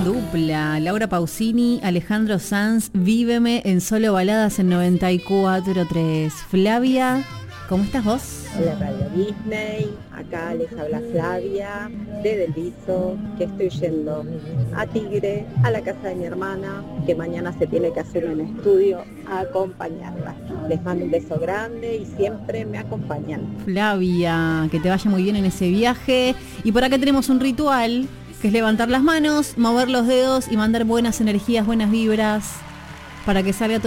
dupla. Laura Pausini, Alejandro Sanz, Víveme en Solo Baladas en 94.3. Flavia, ¿cómo estás vos? Hola Radio Disney, acá les habla Flavia de Delviso, que estoy yendo a Tigre, a la casa de mi hermana, que mañana se tiene que hacer un estudio a acompañarla. Les mando un beso grande y siempre me acompañan. Flavia, que te vaya muy bien en ese viaje. Y por acá tenemos un ritual, que es levantar las manos, mover los dedos y mandar buenas energías, buenas vibras, para que salga todo